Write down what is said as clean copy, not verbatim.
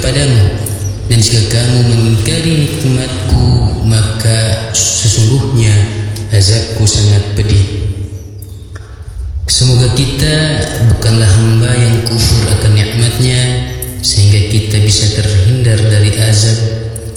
kepadamu, dan jika kamu mengingkari nikmatku, maka sesungguhnya azabku sangat pedih. Semoga kita bukanlah hamba yang kufur akan nikmatnya, sehingga kita bisa